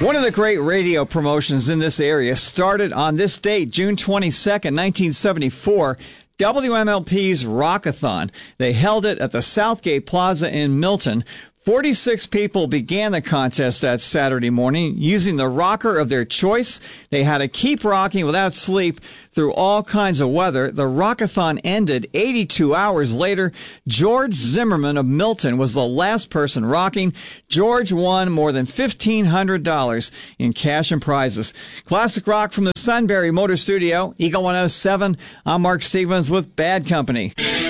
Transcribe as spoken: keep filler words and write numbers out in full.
One of the great radio promotions in this area started on this date, June twenty-second, nineteen seventy-four, W M L P's Rockathon. They held it at the Southgate Plaza in Milton. forty-six people began the contest that Saturday morning using the rocker of their choice. They had to keep rocking without sleep through all kinds of weather. The Rockathon ended eighty-two hours later. George Zimmerman of Milton was the last person rocking. George won more than fifteen hundred dollars in cash and prizes. Classic rock from the Sunbury Motor Studio, Eagle one oh seven. I'm Mark Stevens with Bad Company.